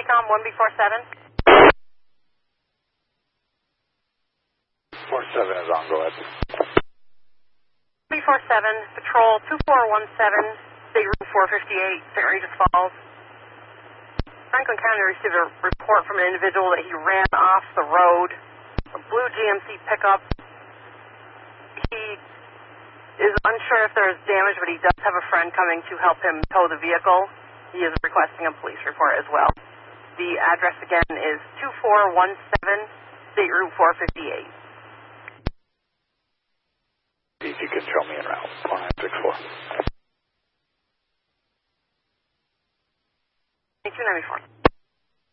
ACOM 1B47. 47 is on, go ahead. B47, Patrol 2417, Big Room 458, St. Regis Falls. Franklin County received a report from an individual that he ran off the road, a blue GMC pickup. He is unsure if there's damage, but he does have a friend coming to help him tow the vehicle. He is requesting a police report as well. The address again is 2417, State Route 458. If you can show me en route, 4964. 294.